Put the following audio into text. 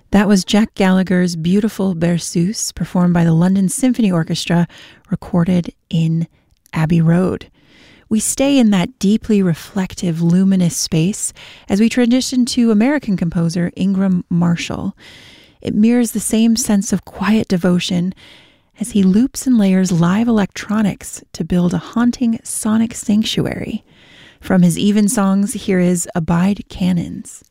That was Jack Gallagher's beautiful Berceuse, performed by the London Symphony Orchestra, recorded in Abbey Road. We stay in that deeply reflective, luminous space as we transition to American composer Ingram Marshall. It mirrors the same sense of quiet devotion as he loops and layers live electronics to build a haunting sonic sanctuary. From his Evensongs, here is Abide Cannons.